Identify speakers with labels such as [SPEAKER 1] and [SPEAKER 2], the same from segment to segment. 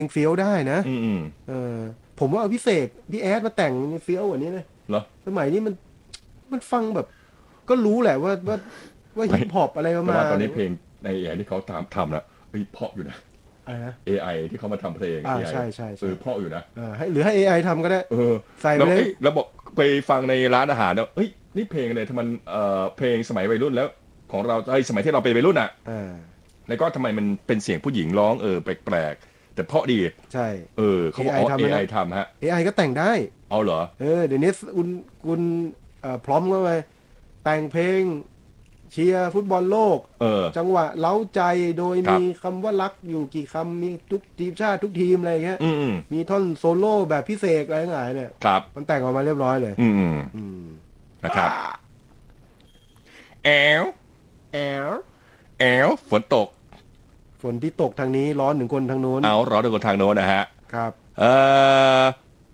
[SPEAKER 1] งเฟี้ยวได้นะ
[SPEAKER 2] อืม
[SPEAKER 1] เออผมว่าเอาพี่เสกพี่แอดมาแต่งเฟี้ยวกว่านี้เลย
[SPEAKER 2] เหรอ
[SPEAKER 1] สมัยนี้มันฟังแบบก็รู้แหละว่าฮิ
[SPEAKER 2] ไม่
[SPEAKER 1] ปฮอปอะไรประ
[SPEAKER 2] แต่ว่า
[SPEAKER 1] มาณ
[SPEAKER 2] ตอนนี้เพลงใน AI ที่เขาทำนะเฮ้ยเพราะอยู่นะ
[SPEAKER 1] อะไรนะ
[SPEAKER 2] AI ที่เขามาทำเพลง AI
[SPEAKER 1] ใช่ใช่ใช่
[SPEAKER 2] เพราะอยู่นะ
[SPEAKER 1] ให้หรือให้ AI ทำก็ได้
[SPEAKER 2] เออ
[SPEAKER 1] ใส่ไปเลย
[SPEAKER 2] แล้วบอกไปฟังในร้านอาหารแล้วเฮ้ยนี่เพลงอะไรทำไมเพลงสมัยวัยรุ่นแล้วของเราสมัยที่เราเป็นวัยรุ่นอ่ะ
[SPEAKER 1] อ่า
[SPEAKER 2] แล้วก็ทำไมมันเป็นเสียงผู้หญิงร้องแปลกๆแต่เพราะดี
[SPEAKER 1] ใช่
[SPEAKER 2] เขาบอก
[SPEAKER 1] AI
[SPEAKER 2] อ๋อ
[SPEAKER 1] ทำแล้ว
[SPEAKER 2] AI
[SPEAKER 1] นะ
[SPEAKER 2] ทำฮะ
[SPEAKER 1] AI ก็แต่งได้
[SPEAKER 2] เอาเหรอ
[SPEAKER 1] เดี๋ยวนี้คุณพร้อมก็ไปแต่งเพลงเชียร์ฟุตบอลโลก
[SPEAKER 2] เออ
[SPEAKER 1] จังหวะเล้าใจโดยมี
[SPEAKER 2] ครับ
[SPEAKER 1] คำว่ารักอยู่กี่คำมีทุกทีมชาติทุกทีมอะไรเงี้ย
[SPEAKER 2] อืม
[SPEAKER 1] มีท่อนโซโล่แบบพิเศษอะไรต่างๆเนี่ย
[SPEAKER 2] ครับ
[SPEAKER 1] มันแต่งออกมาเรียบร้อยเลย
[SPEAKER 2] อืม
[SPEAKER 1] อืม
[SPEAKER 2] นะครับแอล
[SPEAKER 1] แอล
[SPEAKER 2] แอลฝนตก
[SPEAKER 1] ฝนที่ตกทางนี้ร้อนถึงคนทางโน้น
[SPEAKER 2] เอาร้อนด้วยคนทางโน้นนะฮะ
[SPEAKER 1] ครับ
[SPEAKER 2] เอ่อ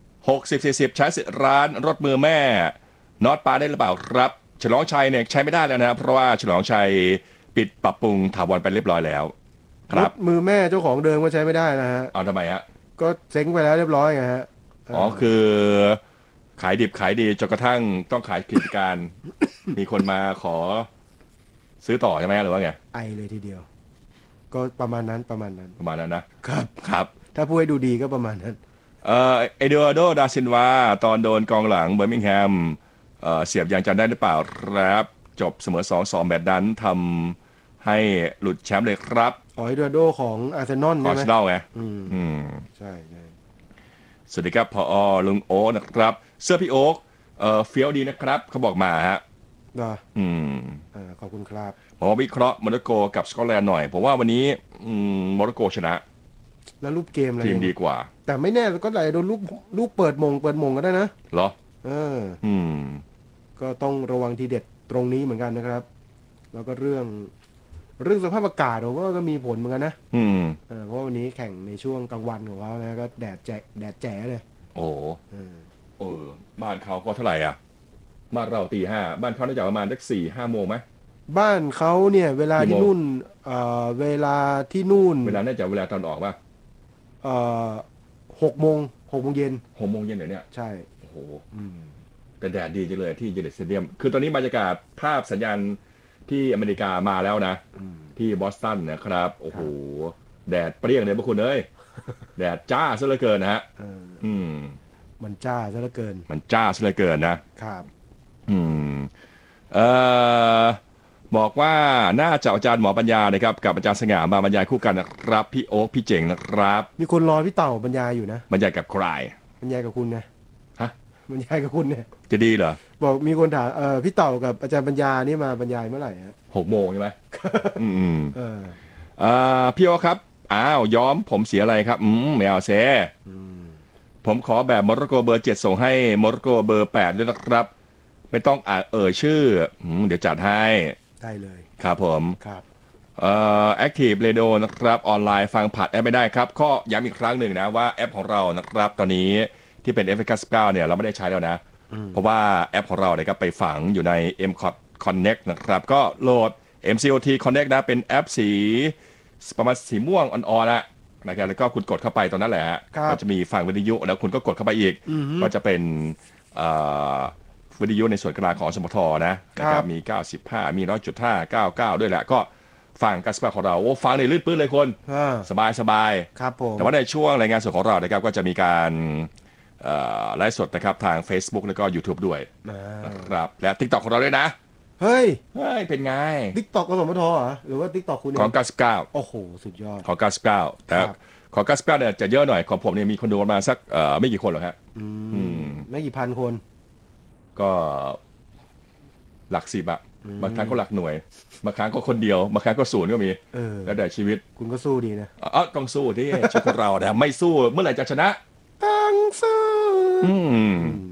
[SPEAKER 2] 60-40ใช้สิทธิ์ร้านรถมือแม่น็อตปลาได้หรือเปล่าครับฉลองชัยเนี่ยใช้ไม่ได้แล้วนะเพราะว่าฉลองชัยปิดปรับปรุงถาวรไปเรียบร้อยแล้วค
[SPEAKER 1] รถ
[SPEAKER 2] รับ
[SPEAKER 1] มือแม่เจ้าของเดิมก็ใช้ไม่ได้นะฮะ
[SPEAKER 2] เอาทำไมฮะ
[SPEAKER 1] ก็เซ็งไปแล้วเรียบร้อยไงฮะ
[SPEAKER 2] อ๋อคือขายดิบขายดีจนกระทั่งต้องขายกิจการมีคนมาขอซื้อต่อใช่ไหมหรือว่าไง
[SPEAKER 1] ไอเลยทีเดียวก็ประมาณนั้นประมาณนั้น
[SPEAKER 2] ประมาณนั้นนะ
[SPEAKER 1] ครับ
[SPEAKER 2] ครับ
[SPEAKER 1] ถ้าพูดให้ดูดีก็ประมาณนั้น
[SPEAKER 2] เอเด a าโดดาซินวาตอนโดนกองหลังเบอร์มิงแฮมเสียบยางจำได้หรือเปล่าครับจบเสมอ2-2แมตช์นั้นทำให้หลุดแชมป์เลยครับ
[SPEAKER 1] อ๋อไอโดโดของอาร์เซนอล
[SPEAKER 2] คอ
[SPEAKER 1] ใช่ไหม
[SPEAKER 2] ร์เนลไง
[SPEAKER 1] อืม
[SPEAKER 2] อืม
[SPEAKER 1] ใช่ใช่
[SPEAKER 2] สวัสดีครับพอลุงโอ๊กนะครับเสื้อพี่โอ๊กเฟี้ยวดีนะครับเขาบอกมาฮะ
[SPEAKER 1] นะ
[SPEAKER 2] อืม
[SPEAKER 1] ขอบคุณครับ
[SPEAKER 2] ผมวิเคราะห์โมร็อกโกกับสกอตแลนด์หน่อยผมว่าวันนี้โมร็อกโกชนะ
[SPEAKER 1] แล้วรูปเกมอะไร
[SPEAKER 2] ทีม
[SPEAKER 1] ยัง
[SPEAKER 2] ดีกว่า
[SPEAKER 1] แต่ไม่แน่ก็ไหลโดนลูกเปิดมงก็ได้นะ
[SPEAKER 2] เหรอ
[SPEAKER 1] เออ
[SPEAKER 2] อืม
[SPEAKER 1] ก็ต้องระวังทีเด็ดตรงนี้เหมือนกันนะครับแล้วก็เรื่องสภาพอากาศผมว่าก็มีผลเหมือนกันนะ
[SPEAKER 2] อืม
[SPEAKER 1] เพราะว่าวันนี้แข่งในช่วงกลางวันของเขานะก็แดดแจ๋เลย
[SPEAKER 2] โอ้
[SPEAKER 1] เออ
[SPEAKER 2] เออบ้านเขาก็เท่าไหร่อ่ะ บ้านเราตี 5บ้านเขาน่าจะประมาณสัก4-5 โมงไหม
[SPEAKER 1] บ้านเขาเนี่ยเวลา
[SPEAKER 2] กี่โมง
[SPEAKER 1] ที่นู่นเวลาที่นู่น
[SPEAKER 2] เวลาน่าจะเวลาตอนออกป่ะ
[SPEAKER 1] เอ่อ6 โมงเย็น
[SPEAKER 2] 6 โมงเย็นเดี๋ยวเนี้ย
[SPEAKER 1] ใช่
[SPEAKER 2] โอ้โห
[SPEAKER 1] อืม
[SPEAKER 2] แต่แดดดีจังเลยที่เจเดสเตเดียมคือตอนนี้บรรยากาศภาพสัญญาณที่อเมริกามาแล้วนะที่บอสตันนะครับโอ้โห
[SPEAKER 1] ครับ
[SPEAKER 2] แดดเปรี้ยงเลยพวกคุณเอ้ยแดดจ้าซะเหลือเกินนะฮะ
[SPEAKER 1] เออ
[SPEAKER 2] อืม
[SPEAKER 1] มันจ้าซะเหลือเกิน
[SPEAKER 2] มันจ้าซะเหลือเกินนะ
[SPEAKER 1] ครับ
[SPEAKER 2] อืมเอ่อบอกว่าน่าจะอาจารย์หมอปัญญานะครับกับอาจารย์สง่ามาบรรยายคู่กันนะครับพี่โอ๊คพี่เจ๋งนะครับ
[SPEAKER 1] มีคนรอพี่เต่าบรรยายอยู่นะ
[SPEAKER 2] บรรยายกับใคร
[SPEAKER 1] บรรยายกับคุณไง
[SPEAKER 2] ฮะ
[SPEAKER 1] บรรยายกับคุณเนี่ย
[SPEAKER 2] จะดีเหรอ
[SPEAKER 1] บอกมีคนถามพี่เต่ากับอาจารย์ปัญญานี่มาบรรยายเมื่อไหร่ฮะ
[SPEAKER 2] 6 โมงใช่ไหมอืม
[SPEAKER 1] เออ
[SPEAKER 2] พี่โอครับอ้าวย้อมผมสีอะไรครับไม่เอาเซผมขอแบบโมร็อกโกเบอร์7ส่งให้โมร็อกโกเบอร์8ด้วยนะครับไม่ต้องชื่อเดี๋ยวจัดให้
[SPEAKER 1] ได้เลย
[SPEAKER 2] ครับผม
[SPEAKER 1] ครับ
[SPEAKER 2] แอคทีฟเรดิโอนะครับออนไลน์ฟังผ่านแอปไม่ได้ครับก็ย้ำอีกครั้งหนึ่งนะว่าแอปของเรานะครับตอนนี้ที่เป็น f 9เนี่ยเราไม่ได้ใช้แล้วนะเพราะว่าแอปของเราเนี่ยครับไปฝังอยู่ใน MCOT Connect นะครับก็โหลด MCOT Connect นะเป็นแอปสีประมาณสีม่วงอ่อนๆนะครับแล้วก็คุณกดเข้าไปตรงนั้นแหละฮะ
[SPEAKER 1] ครับ
[SPEAKER 2] ก็จะมีฟังวิทยุแล้วคุณก็กดเข้าไปอีกก็จะเป็นเอ่อวิทยุในส่วนกลางของสมทนะครับมี95มี100.5 99ด้วยแหละก็ฟังกัสปาของเราโอ้ฟังในลื่นปื้นเลยคนสบายสบาย
[SPEAKER 1] ครับผม
[SPEAKER 2] แต่ว่าในช่วงรายงานสดของเรานะครับก็จะมีการไลฟ์สดนะครับทาง Facebook แล้วก็ YouTube ด้วยนะครับและ TikTok ของเราด้วยนะ
[SPEAKER 1] เฮ้ย
[SPEAKER 2] เฮ้ยเป็นไง
[SPEAKER 1] ติ๊กตอกกสมทเหรอหรือว่าติ๊กตอกคุณเอ
[SPEAKER 2] ของ
[SPEAKER 1] ง
[SPEAKER 2] 99
[SPEAKER 1] โอ้โหสุดยอด
[SPEAKER 2] ของ99แต่
[SPEAKER 1] ครับ
[SPEAKER 2] ของ99เนี่ยจะเยอะหน่อยของผมเนี่ยมีคนดูประมาณสักไม่กี่คนหรอกฮะ
[SPEAKER 1] ไม่กี่พันคน
[SPEAKER 2] ก็หลัก10อะบางครั้งก็หลักหน่วยบางครั้งก็คนเดียวบางครั้งก็ศูนย์ก็มีแล้วแต่ชีวิต
[SPEAKER 1] คุณก็สู้ดีนะ
[SPEAKER 2] ต้องสู้ที่ชีวิตของเราแต่ไม่สู้เมื่อไหร่จะชนะ
[SPEAKER 1] ต้องสู้
[SPEAKER 2] อืม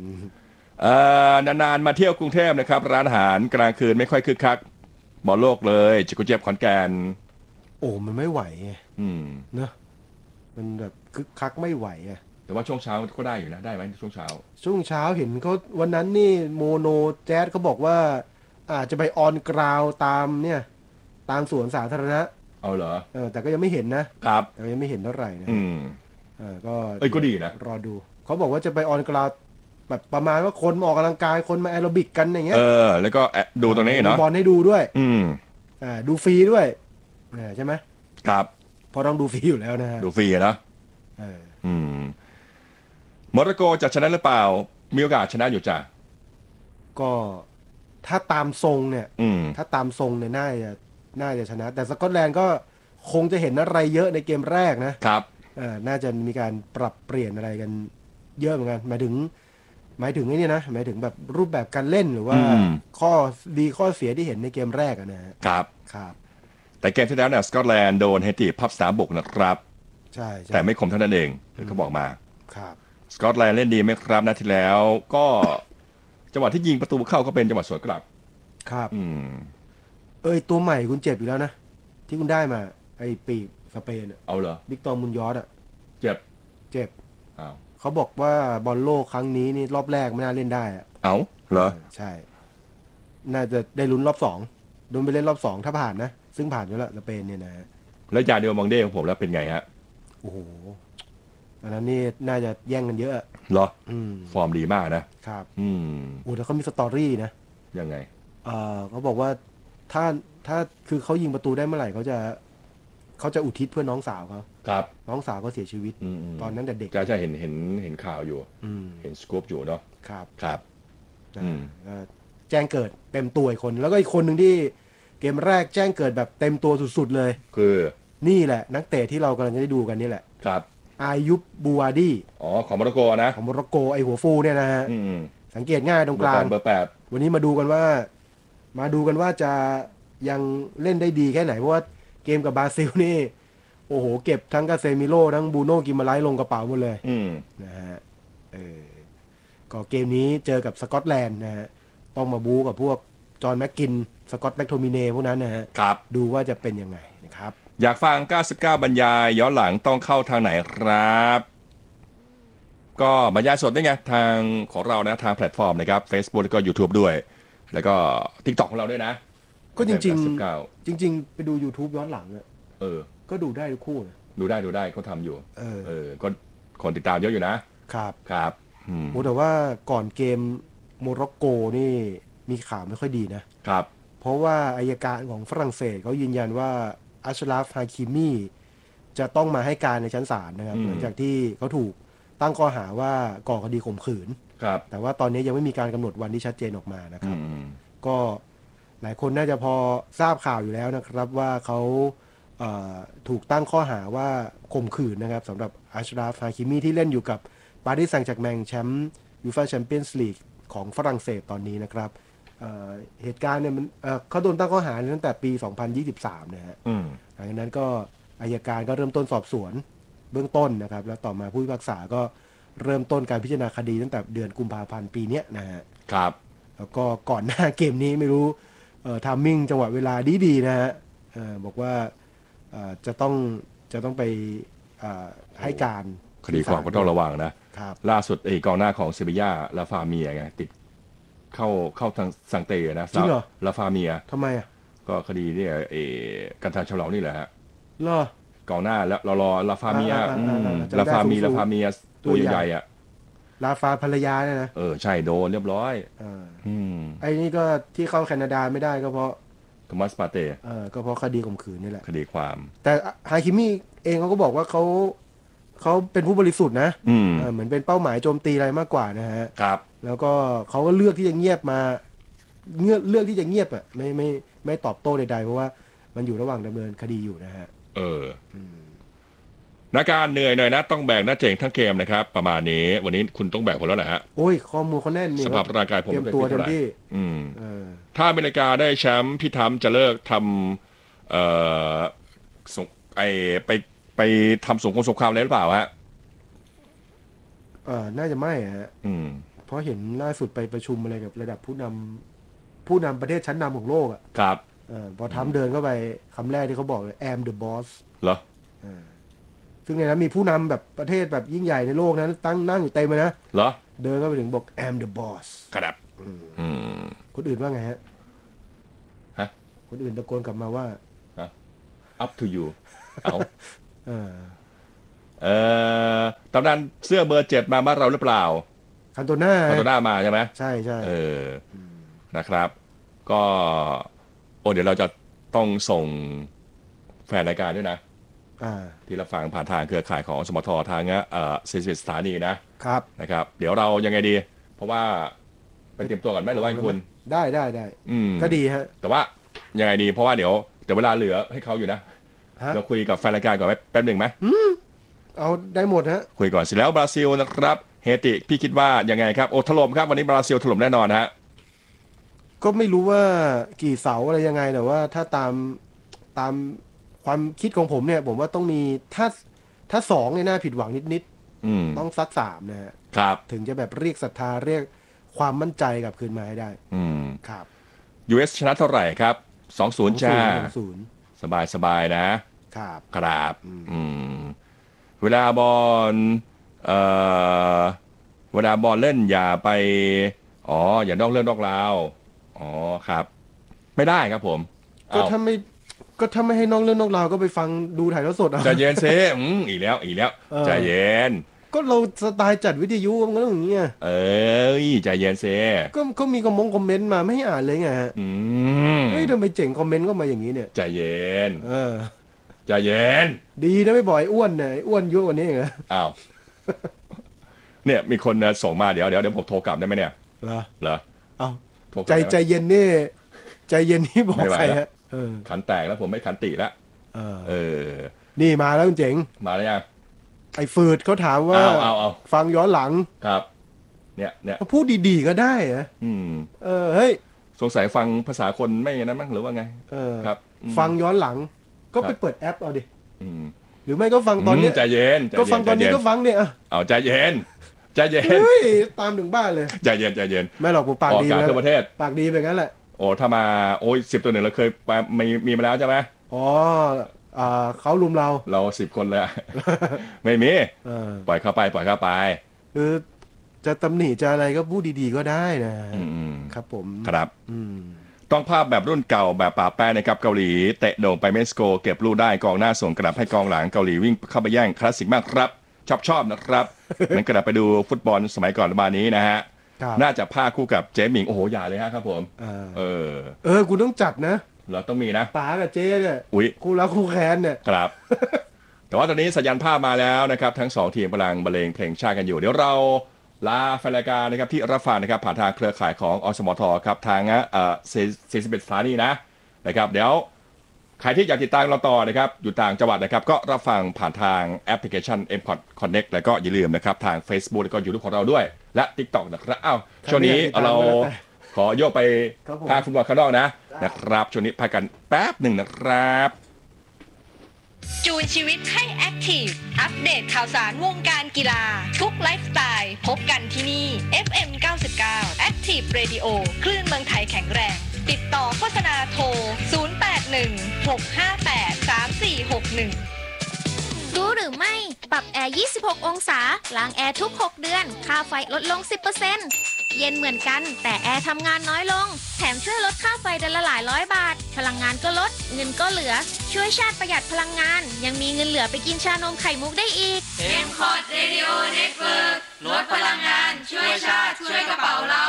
[SPEAKER 2] นานๆมาเที่ยวกรุงเทพนะครับร้านอาหารกลางคืนไม่ค่อยคึกคักบอลโลกเลยจิกกุเจ็บขอนแก่น
[SPEAKER 1] โอ้มันไม่ไหวไง
[SPEAKER 2] อืม
[SPEAKER 1] เนอะมันแบบคึกคักไม่ไหวอะ
[SPEAKER 2] แต่ว่าช่วงเช้าก็ได้อยู่นะได้ไหมช่วงเช้า
[SPEAKER 1] ช่วงเช้าเห็นเขาวันนั้นนี่โมโนแจ๊สเขาบอกว่าอาจจะไปออนกราวตามเนี่ยตามสวนสาธารณะ
[SPEAKER 2] เอาเหรอ
[SPEAKER 1] แต่ก็ยังไม่เห็นนะครับแต่ก็ยังไม่เห็นเท่าไหร่นะ
[SPEAKER 2] อืม
[SPEAKER 1] ก็
[SPEAKER 2] ก็ดีนะ
[SPEAKER 1] รอดูเขาบอกว่าจะไปออนกราวแบบประมาณว่าคนมาออกกำลังกายคนมาแอโรบิกกันอย่างเงี้ย
[SPEAKER 2] แล้วก็ดูตรงนี้เนาะ
[SPEAKER 1] บอลให้ดูด้วย
[SPEAKER 2] อืม
[SPEAKER 1] ดูฟรีด้วยใช่ไหม
[SPEAKER 2] ครับ
[SPEAKER 1] พอต้องดูฟรีอยู่แล้วนะฮะ
[SPEAKER 2] ดูฟรีนะอืมโมร็อกโกจะชนะหรือเปล่ามีโอกาสชนะอยู่จ้ะ
[SPEAKER 1] ก็ถ้าตามทรงเนี่ย
[SPEAKER 2] อืม
[SPEAKER 1] ถ้าตามทรงเนี่ยน่าจะชนะ แต่สกอตแลนด์ก็คงจะเห็นอะไรเยอะในเกมแรกนะครับน่าจะมีการปรับเปลี่ยนอะไรกันเยอะเหมือนกันหมายถึงไอ้นี่นะหมายถึงแบบรูปแบบการเล่นหรือว่าข้อดีข้อเสียที่เห็นในเกมแรก
[SPEAKER 2] ครับ
[SPEAKER 1] ครับ
[SPEAKER 2] แต่เกมที่แล้วเนี่ยสกอตแลนด์โดนเฮติพับสนามบุกนะครับ
[SPEAKER 1] ใช่
[SPEAKER 2] แต่ไม่คมเท่านั้นเองเขาบอกมา
[SPEAKER 1] ครับ
[SPEAKER 2] สกอตแลนด์เล่นดีไหมครับนัดที่แล้วก็จังหวะที่ยิงประตูเข้าก็เป็นจังหวะสวนกลับ
[SPEAKER 1] ครับตัวใหม่คุณเจ็บอยู่แล้วนะที่คุณได้มาไอ้ปีกสเปน
[SPEAKER 2] เอาเหรอ
[SPEAKER 1] วิกตอร์มุนยอส
[SPEAKER 2] เจ็บ
[SPEAKER 1] อ้าวเขาบอกว่าบอลโลกครั้งนี้นี่รอบแรกไม่น่าเล่นได้
[SPEAKER 2] เอาเหรอ
[SPEAKER 1] ใช่น่าจะได้ลุ้นรอบสองโดนไปเล่นรอบสองถ้าผ่านนะซึ่งผ่านอยู่แล้วสเปนเนี่ยนะ
[SPEAKER 2] แล้วยาเดียวมองเด้ของผมแล้วเป็นไงฮะ
[SPEAKER 1] โอ้โหอันนั้นนี่น่าจะแย่งกันเยอะ
[SPEAKER 2] เหรอฟอร์มดีมากนะครับ
[SPEAKER 1] โอ้แล้วเขามีสตอรี่นะ
[SPEAKER 2] ยังไง
[SPEAKER 1] เขาบอกว่าถ้าคือเขายิงประตูได้เมื่อไหร่เขาจะอุทิศเพื่อน้องสาวเขา
[SPEAKER 2] ครับ
[SPEAKER 1] น้องสาวก็เสียชีวิตตอนนั้นแต่เด็ก
[SPEAKER 2] จะเห็นข่าวอยู่เห็นสกู๊ปอยู่เนาะครับ
[SPEAKER 1] แจ้งเกิดเต็มตัวอีกคนแล้วก็อีกคนหนึ่งที่เกมแรกแจ้งเกิดแบบเต็มตัวสุดๆเลย
[SPEAKER 2] คือ
[SPEAKER 1] นี่แหละนักเตะที่เรากำลังจะได้ดูกันนี่แหละ
[SPEAKER 2] ครับ
[SPEAKER 1] อายุบบูวาดี
[SPEAKER 2] ของโมร็อกโกนะ
[SPEAKER 1] ของโมร็อกโกไอหัวฟูเนี่ยนะฮะสังเกตง่ายตรงกลาง
[SPEAKER 2] เบอร์8
[SPEAKER 1] วันนี้มาดูกันว่าจะยังเล่นได้ดีแค่ไหนเพราะว่าเกมกับบราซิลนี่โอ้โหเก็บทั้งกาเซมิโร่ทั้งบูโน่กิมาไลลงกระเป๋าหมดเลยนะฮะก็เกมนี้เจอกับสกอตแลนด์นะฮะต้องมาบู๊กับพวกจอห์นแม็กกินสกอตแม็กโทมิเน่พวกนั้นนะฮะดูว่าจะเป็นยังไงนะครับ
[SPEAKER 2] อยากฟัง99บรรยายย้อนหลังต้องเข้าทางไหนครับก็บรรยายสดได้ไงทางของเรานะทางแพลตฟอร์มนะครับ Facebook แล้วก็ YouTube ด้วยแล้วก็ TikTok ของเราด้วยนะ
[SPEAKER 1] ก็จริงๆไปดู YouTube ย้อนหลังก็ดูได้ทุกคู่นะ
[SPEAKER 2] ดูได้เขาทำอยู่ก็คนติดตามเยอะอยู่นะครับ
[SPEAKER 1] โอ้แต่ว่าก่อนเกมโมร็อกโกนี่มีข่าวไม่ค่อยดี
[SPEAKER 2] นะครับ
[SPEAKER 1] เพราะว่าอัยการของฝรั่งเศสเขายืนยันว่าอัชราฟ ฮาคิมีจะต้องมาให้การในชั้นศาลนะครับหลังจากที่เขาถูกตั้งข้อหาว่าก่อคดีข่มขืนแต่ว่าตอนนี้ยังไม่มีการกำหนดวันที่ชัดเจนออกมานะครับก็หลายคนน่าจะพอทราบข่าวอยู่แล้วนะครับว่าเขาถูกตั้งข้อหาว่าข่มขืนนะครับสำหรับอัชราฟ ฮาคิมีที่เล่นอยู่กับปารีสแซงต์แชร์กแมงแชมป์ยูฟ่าแชมเปี้ยนส์ลีกของฝรั่งเศสตอนนี้นะครับเหตุการณ์เนี่ยมันเขาโดนตั้งข้อหาตั้งแต่ปี 2023 นะฮะหลังจากนั้นก็อัยการก็เริ่มต้นสอบสวนเบื้องต้นนะครับแล้วต่อมาผู้พิพากษาก็เริ่มต้นการพิจารณาคดีตั้งแต่เดือนกุมภาพันธ์ปีนี้นะฮะ
[SPEAKER 2] ครับ
[SPEAKER 1] แล้วก็ก่อนหน้าเกมนี้ไม่รู้ทัมมิ่งจังหวะเวลาดีๆนะฮะบอกว่าจะต้องไปให้การ
[SPEAKER 2] คดีความก็ต้องระวังนะครับล่าสุดกองหน้าของเซบีย่าลาฟาเมียไงติดเข้าทางสังเตนะ
[SPEAKER 1] จริงเหรอ
[SPEAKER 2] ลาฟาเมีย
[SPEAKER 1] ทำไม
[SPEAKER 2] ก็คดีเนี่ยกันทางฉลองนี่แหละฮะ
[SPEAKER 1] เหร
[SPEAKER 2] อกองหน้าแล้วรอลาฟาเมียลาฟาเมียตัวใหญ่
[SPEAKER 1] ลาฟาภรรยาเนี่ยนะ
[SPEAKER 2] ใช่โดนเรียบร้อย
[SPEAKER 1] ไอ้นี่ก็ที่เข้าแคนาดาไม่ได้ก็เพราะ
[SPEAKER 2] โทมัสปาเต้
[SPEAKER 1] ก็เพราะคดีข่มขืนนี่แหละ
[SPEAKER 2] คดีความ
[SPEAKER 1] แต่ฮาคิมิเองเขาก็บอกว่าเขาเป็นผู้บริสุทธิ์นะเหมือนเป็นเป้าหมายโจมตีอะไรมากกว่านะฮะ
[SPEAKER 2] ครับ
[SPEAKER 1] แล้วก็เขาก็เลือกที่จะเงียบมาเลือกที่จะเงียบไม่ตอบโต้ใดๆเพราะว่ามันอยู่ระหว่างดำเนินคดีอยู่นะฮะ
[SPEAKER 2] นักการเหนื่อยหน่อยนะต้องแบกหน้าเจ๋งทั้งเกมนะครับประมาณนี้วันนี้คุณต้องแบกผมแล้วแหละฮะ
[SPEAKER 1] โอ้ยข้อมูลเขาแน่นนี่
[SPEAKER 2] สภาพร่างกายผม
[SPEAKER 1] เตรียมตัวเต็มที่
[SPEAKER 2] ถ้าอเมริกาได้แชมป์พี่ทำจะเลิกทำไปทำสงครามอะไรหรือเปล่าฮะ
[SPEAKER 1] น่าจะไม่ฮะเพราะเห็นล่าสุดไปประชุมอะไรกับระดับผู้นำประเทศชั้นนำของโลก
[SPEAKER 2] ครับ
[SPEAKER 1] พอทำเดินเข้าไปคำแรกที่เขาบอกเลย I'm the boss
[SPEAKER 2] เหรอ
[SPEAKER 1] ซึ่งในนั้นมีผู้นำแบบประเทศแบบยิ่งใหญ่ในโลกนั้นนั่งอยู่เต็มเลยนะ
[SPEAKER 2] เหรอ
[SPEAKER 1] เดินเข้าไปถึงบอก I'm the boss
[SPEAKER 2] ครับ
[SPEAKER 1] คนอื่นว่าไงฮะคนอื่นตะโกนกลับมาว่า
[SPEAKER 2] up to you เอาตำนานเสื้อเบอร์7มาบ้านเราหรือเปล่า
[SPEAKER 1] คันโตน่า
[SPEAKER 2] มาใช่ไหม
[SPEAKER 1] ใช่ใช่
[SPEAKER 2] นะครับก็เดี๋ยวเราจะต้องส่งแฟนรายการด้วยนะที่รับฟังผ่านทางเครือข่ายของสมททาง40 สถานีนะครับเดี๋ยวเรายังไงดีเพราะว่าไปเตรียมตัวก่อนไหมหรือว่าคุณ
[SPEAKER 1] ได้ก็ดีฮะ
[SPEAKER 2] แต่ว่ายังไงดีเพราะว่าเดี๋ยวเวลาเหลือให้เขาอยู่นะเราคุยกับแฟนรายการก่อนแป๊บหนึ่งไหม
[SPEAKER 1] เอาได้หมดฮะ
[SPEAKER 2] คุยก่อนเสร็จแล้วบราซิลนะครับเฮติพี่คิดว่ายังไงครับถล่มครับวันนี้บราซิลถล่มแน่นอนฮะ
[SPEAKER 1] ก็ไม่รู้ว่ากี่เสาอะไรยังไงแต่ว่าถ้าตามความคิดของผมเนี่ยผมว่าต้องมีถ้า2เนี่ยน่าผิดหวังนิดต้องสัก3นะฮะ
[SPEAKER 2] ครับ
[SPEAKER 1] ถึงจะแบบเรียกศรัทธาเรียกความมั่นใจกลับคืนมาให้ได้ครับ
[SPEAKER 2] US ชนะเท่าไหร่ครับ 2-0 จ้าสบายนะครับเวลาบอลเล่นอย่าไปอย่านอกเรื่องนอกราวครับไม่ได้ครับผม
[SPEAKER 1] ก็ถ้าไม่ให้นอกเรื่องนอกราวก็ไปฟังดูถ่ายทอดสด
[SPEAKER 2] ใจเย็นเซอีกแล้วใจเย็น
[SPEAKER 1] ก็เราสไตล์จัดวิทยุมันก็ต้องอย่างเงี้ย
[SPEAKER 2] ใจเย็นเซ
[SPEAKER 1] ก็มีคอมเมนต์มาไม่ให้อ่านเลยไงฮะเฮ้ยทำไมเจ๋งคอมเมนต์ก็มาอย่างนี้เนี่ย
[SPEAKER 2] ใจเย็นใจเย็น
[SPEAKER 1] ดีนะไม่บ่อยอ้วนเนี่ยอ้วนเยอะกว่านี้เหรอ
[SPEAKER 2] อ้าวเนี่ยมีคนส่งมาเดี๋ยวผมโทรกลับได้ไหมเนี่ยเหรอ
[SPEAKER 1] อ้าวใจเย็นนี่ใจเย็นนี่บอกใครฮะ
[SPEAKER 2] ขันแตกแล้วผมไม่ขันติแล้ว
[SPEAKER 1] นี่มาแล้วเจ๋ง
[SPEAKER 2] มาแล้วยัง
[SPEAKER 1] ไอ้ฝืดเขาถามว่าฟังย้อนหลัง
[SPEAKER 2] ครับเนี่ย
[SPEAKER 1] พูดดีๆก็ได้เหรอเฮ้ย
[SPEAKER 2] สงสัยฟังภาษาคนไม่นั้นมั้งหรือว่าไงครับ
[SPEAKER 1] ฟังย้อนหลังก็ไปเปิดแอปเอาดิหรือไม่ก็ฟังตอนนี้
[SPEAKER 2] ใจเย็น
[SPEAKER 1] ก็ฟังตอนนี้ก็ฟังเนี่ย
[SPEAKER 2] เอาใจเย็น
[SPEAKER 1] ตามถึงบ้านเลย
[SPEAKER 2] ใจเย็น
[SPEAKER 1] ไม่หรอกผมปากดี
[SPEAKER 2] ทั่วประเทศ
[SPEAKER 1] ปากดีแบบนั้นแหละ
[SPEAKER 2] ถ้ามา10 ตัวหนึ่งเราเคยมีมาแล้วใช่ไหม
[SPEAKER 1] เขาลุมเรา
[SPEAKER 2] 10 คนเลยไม่มีปล่อยเข้าไป
[SPEAKER 1] คือจะตำหนิจะอะไรก็พูดดีๆก็ได้นะครับผม
[SPEAKER 2] ครับต้องภาพแบบรุ่นเก่าแบบป่าแป้นะครับเกาหลีเตะโด่งไปเม็กซิโกเก็บลูกได้กองหน้าส่งกลับให้กองหลังเกาหลีวิ่งเข้าไปแย่งคลาสสิกมากครับชอบนะครับงั้นกลับไปดูฟุตบอลสมัยก่อนประมาณนี้นะฮะน่าจะพาคู่กับเจ๊หมิงอย่าเลยฮะครับผม
[SPEAKER 1] คุณต้องจัดนะ
[SPEAKER 2] เราต้องมีนะ
[SPEAKER 1] ป๋ากับเจ๊เนี่ยคู่รักคู่แค้นเนี่ย
[SPEAKER 2] ครับแต่ว่าตอนนี้สัญญาณภาพมาแล้วนะครับทั้ง2 ทีมกำลังบรรเลงเพลงชาติกันอยู่เดี๋ยวเราลาแฟนรายการนะครับที่รับฟังนะครับผ่านทางเครือข่ายของอสมทครับทาง41 สถานีนะครับเดี๋ยวใครที่อยากติดตามเราต่อนะครับอยู่ต่างจังหวัดนะครับก็รับฟังผ่านทางแอปพลิเคชัน M-Pod Connect แล้วก็อย่าลืมนะครับทาง Facebook แล้วก็ YouTube ของเราด้วยและ TikTok นะครับช่วงนี้เราขอโยกไปภาคฟุตบอลข้างนอกนะครับช่วงนี้พักกันแป๊บหนึ่งนะครับ
[SPEAKER 3] จูนชีวิตให้แอคทีฟอัปเดตข่าวสารวงการกีฬาทุกไลฟ์สไตล์พบกันที่นี่ FM 99 Active Radio คลื่นเมืองไทยแข็งแรงติดต่อโฆษณาโทร 0816583461
[SPEAKER 4] รู้หรือไม่ปรับแอร์ 26 องศาล้างแอร์ทุก 6 เดือน ค่าไฟลดลง 10%เย็นเหมือนกันแต่แอร์ทำงานน้อยลงแถมช่วยลดค่าไฟเดือนละหลายร้อยบาทพลังงานก็ลดเงินก็เหลือช่วยชาติประหยัดพลังงานยังมีเงินเหลือไปกินชานมไข่มุกได้อีก
[SPEAKER 5] M-Pod Radio Network ลดพลังงานช่วยชาติช่วยกระเป๋าเรา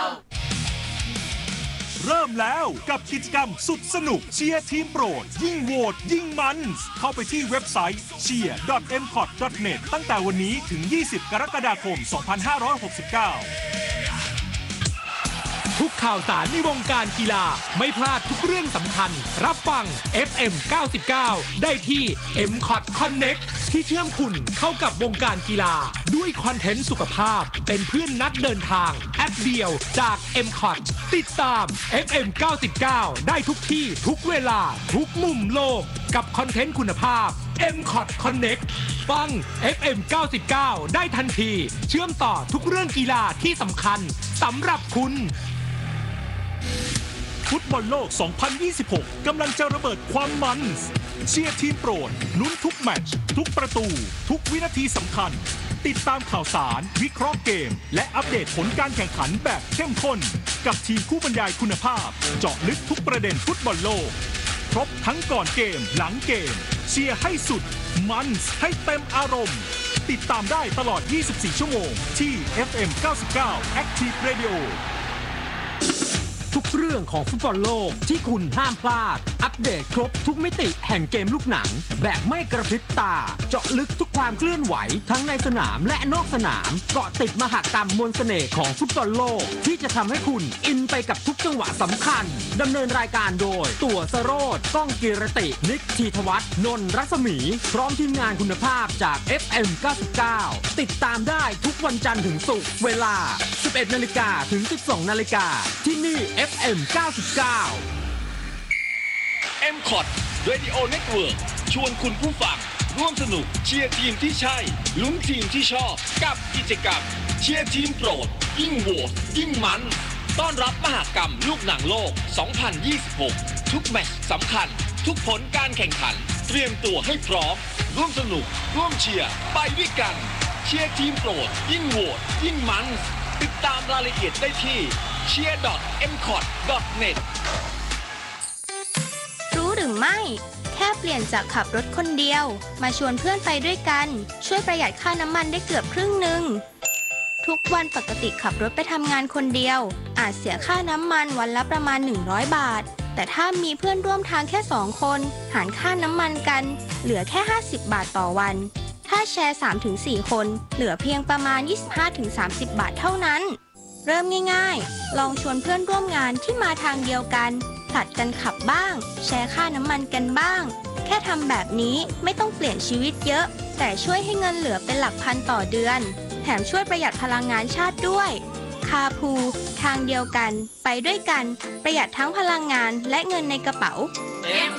[SPEAKER 6] เริ่มแล้วกับกิจกรรมสุดสนุกเชียร์ทีมโปรดยิ่งโหวตยิ่งมันเข้าไปที่เว็บไซต์ cheer.mpod.net ตั้งแต่วันนี้ถึง 20 กรกฎาคม 2569
[SPEAKER 7] ทุกข่าวสารในวงการกีฬาไม่พลาดทุกเรื่องสำคัญรับฟัง FM 99 ได้ที่ M-Pod Connect ที่เชื่อมคุณเข้ากับวงการกีฬาด้วยคอนเทนต์สุขภาพเป็นเพื่อนนักเดินทางแอปเดียวจาก M-Pod ติดตาม FM 99 ได้ทุกที่ทุกเวลาทุกมุมโลกกับคอนเทนต์คุณภาพ M-Pod Connect ฟัง FM 99 ได้ทันทีเชื่อมต่อทุกเรื่องกีฬาที่สำคัญสำหรับคุณ
[SPEAKER 6] ฟุตบอลโลก 2026 กำลังจะระเบิดความมันเชียร์ทีมโปรดลุ้นทุกแมตช์ทุกประตูทุกวินาทีสำคัญติดตามข่าวสารวิเคราะห์เกมและอัปเดตผลการแข่งขันแบบเข้มข้นกับทีมผู้บรรยายคุณภาพเจาะลึกทุกประเด็นฟุตบอลโลกครบทั้งก่อนเกมหลังเกมเชียร์ให้สุดมันให้เต็มอารมณ์ติดตามได้ตลอด 24 ชั่วโมงที่ FM 99 Active Radio
[SPEAKER 7] ทุกเรื่องของฟุตบอลโลกที่คุณห้ามพลาดอัปเดตครบทุกมิติแห่งเกมลูกหนังแบบไม่กระพริบตาเจาะลึกทุกความเคลื่อนไหวทั้งในสนามและนอกสนามเกาะติดมหกรรมมวลเสน่ห์ของฟุตบอลโลกที่จะทำให้คุณอินไปกับทุกจังหวะสำคัญดำเนินรายการโดยตั๋วสโรจน์ก้องกีรตินิกธีธวัฒน์นนท์รัศมีพร้อมทีมงานคุณภาพจาก FM 99ติดตามได้ทุกวันจันทร์ถึงศุกร์เวลา 11 นาฬิกาถึง 12 นาฬิกาที่นี่FM 99
[SPEAKER 8] M-COT Radio Network ชวนคุณผู้ฟังร่วมสนุกเชียร์ทีมที่ใช่ลุ้นทีมที่ชอบกับกิจกรรมเชียร์ทีมโปรดยิ่งโหวตยิ่งมันต้อนรับมหกรรมลูกหนังโลก 2026 ทุกแมตช์สำคัญทุกผลการแข่งขันเตรียมตัวให้พร้อมร่วมสนุกร่วมเชียร์ไปด้วยกันเชียร์ทีมโปรดยิ่งโหวตยิ่งมันติดตามรายละเอียดได้ที่cheer.mcot.net
[SPEAKER 4] รู้หรือไม่แค่เปลี่ยนจากขับรถคนเดียวมาชวนเพื่อนไปด้วยกันช่วยประหยัดค่าน้ำมันได้เกือบครึ่งหนึ่งทุกวันปกติขับรถไปทำงานคนเดียวอาจเสียค่าน้ำมันวันละประมาณ100 บาทแต่ถ้ามีเพื่อนร่วมทางแค่2 คนหารค่าน้ำมันกันเหลือแค่50 บาทต่อวันถ้าแชร์ 3-4 คนเหลือเพียงประมาณ 25-30 บาทเท่านั้นเริ่มง่ายๆลองชวนเพื่อนร่วมงานที่มาทางเดียวกันผลัดกันขับบ้างแชร์ค่าน้ำมันกันบ้างแค่ทำแบบนี้ไม่ต้องเปลี่ยนชีวิตเยอะแต่ช่วยให้เงินเหลือเป็นหลักพันต่อเดือนแถมช่วยประหยัดพลังงานชาติด้วยคาพูทางเดียวกันไปด้วยกันประหยัดทั้งพลังงานและเงินในกระเป๋า